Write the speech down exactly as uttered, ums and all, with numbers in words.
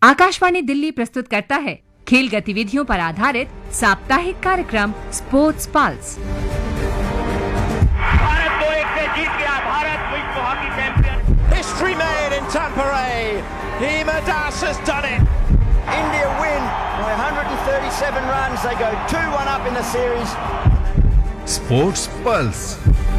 आकाशवाणी दिल्ली प्रस्तुत करता है खेल गतिविधियों पर आधारित साप्ताहिक कार्यक्रम स्पोर्ट्स पल्स। भारत दो एक से जीत गया। भारत विश्व hockey champion. History made in Tampere. Hima Das has done it. India win by one hundred thirty-seven runs. They go two one up in the series. Sports Pulse.